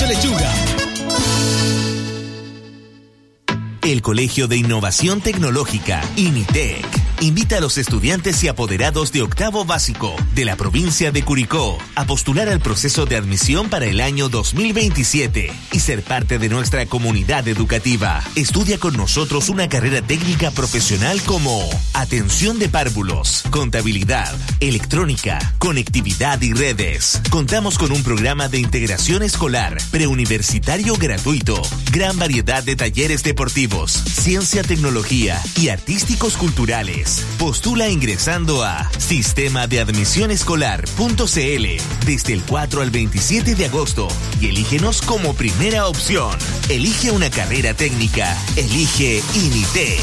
Rancho Lechuga. El Colegio de Innovación Tecnológica, INITEC, invita a los estudiantes y apoderados de octavo básico de la provincia de Curicó a postular al proceso de admisión para el año 2027 y ser parte de nuestra comunidad educativa. Estudia con nosotros una carrera técnica profesional como atención de párvulos, contabilidad, electrónica, conectividad y redes. Contamos con un programa de integración escolar preuniversitario gratuito, gran variedad de talleres deportivos, ciencia, tecnología y artísticos culturales. Postula ingresando a sistemadeadmisionescolar.cl desde el 4 al 27 de agosto y elígenos como primera opción. Elige una carrera técnica. Elige INITEC.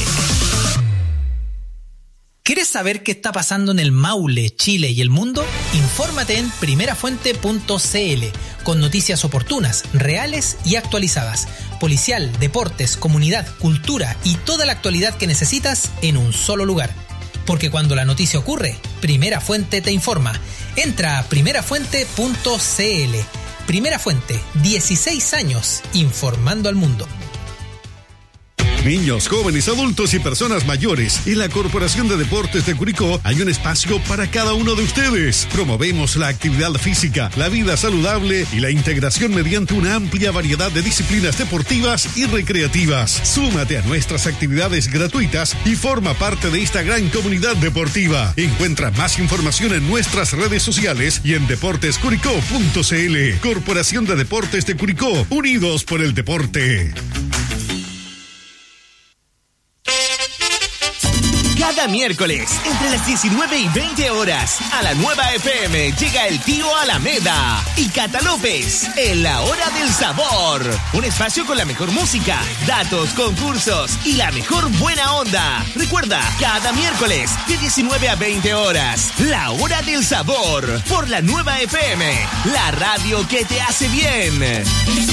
¿Quieres saber qué está pasando en el Maule, Chile y el mundo? Infórmate en primerafuente.cl con noticias oportunas, reales y actualizadas. Policial, deportes, comunidad, cultura y toda la actualidad que necesitas en un solo lugar. Porque cuando la noticia ocurre, Primera Fuente te informa. Entra a primerafuente.cl. Primera Fuente, 16 años informando al mundo. Niños, jóvenes, adultos y personas mayores. En la Corporación de Deportes de Curicó hay un espacio para cada uno de ustedes. Promovemos la actividad física, la vida saludable y la integración mediante una amplia variedad de disciplinas deportivas y recreativas. Súmate a nuestras actividades gratuitas y forma parte de esta gran comunidad deportiva. Encuentra más información en nuestras redes sociales y en deportescuricó.cl. Corporación de Deportes de Curicó, unidos por el deporte. Cada miércoles, entre las 19 y 20 horas, a la Nueva FM llega el Tío Alameda y Cata López en La Hora del Sabor. Un espacio con la mejor música, datos, concursos y la mejor buena onda. Recuerda, cada miércoles de 19 a 20 horas, La Hora del Sabor por la Nueva FM, la radio que te hace bien.